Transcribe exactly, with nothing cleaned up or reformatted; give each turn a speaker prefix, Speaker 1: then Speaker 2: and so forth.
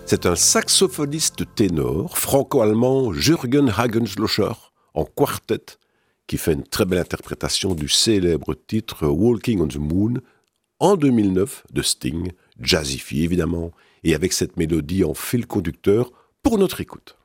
Speaker 1: C'est un saxophoniste ténor franco-allemand Jürgen Hagenschlosser en quartet qui fait une très belle interprétation du célèbre titre Walking on the Moon en deux mille neuf de Sting, jazzifié évidemment, et avec cette mélodie en fil conducteur pour notre écoute.